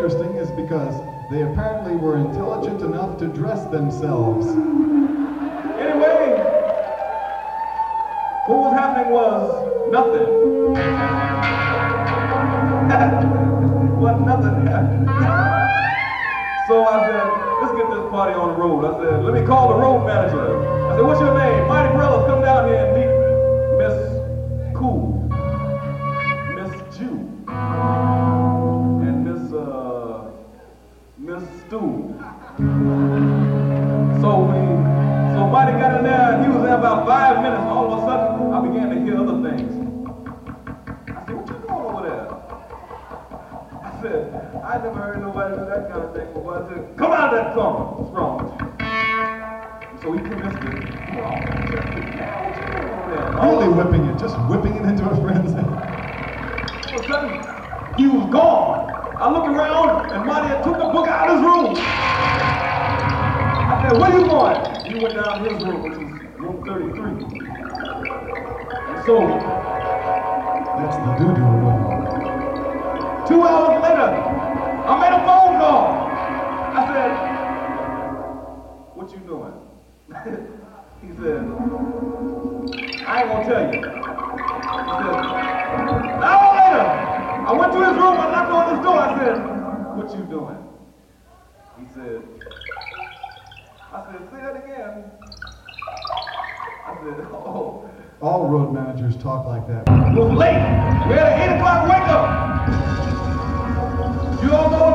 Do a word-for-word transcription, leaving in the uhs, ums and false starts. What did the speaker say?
interesting is because they apparently were intelligent enough to dress themselves. Anyway, what was happening was nothing. What nothing happened. So I said, let's get this party on the road. I said, let me call the road manager. I said, what's your name? Mighty Brothers, come down here and meet Miss Cool, Miss Jew, and Miss uh, Miss Stew. So we, so Mighty got in there, and he was there about five minutes. All of a sudden, I began to hear other things. I said, what you doing over there? I said, I never heard nobody do that kind of thing before. I said, come out of that corner. What's wrong with you? So he convinced me. Oh, what you doing over there? Really whipping it, just whipping it into a friend's hand. All of a sudden, he was gone. I looked around, and Marty had took the book out of his room. I said, where you going? He went down to his room, which was room thirty-three. And so, That's the doo-doo room. two hours later, I made a phone call. I said, what you doing? He said, I ain't gonna tell you. He said, an hour later, I went to his room, I knocked on his door, I said, what you doing? He said, I said, say that again. I said, oh. All road managers talk like that. It was late. We had an eight o'clock wake up. You all know